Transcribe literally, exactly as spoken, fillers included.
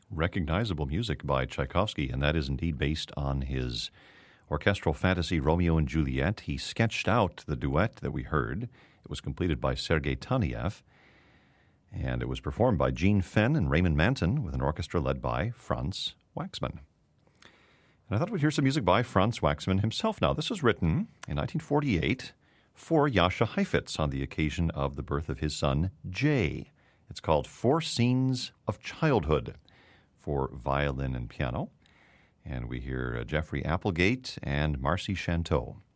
Recognizable music by Tchaikovsky, and that is indeed based on his orchestral fantasy Romeo and Juliet. He sketched out the duet that we heard. It was completed by Sergei Taneyev, and it was performed by Gene Fenn and Raymond Manton with an orchestra led by Franz Waxman. And I thought we'd hear some music by Franz Waxman himself now. This was written in nineteen forty-eight for Jascha Heifetz on the occasion of the birth of his son, Jay. It's called Four Scenes of Childhood, for violin and piano. And we hear uh, Jeffrey Applegate and Marcy Chanteau.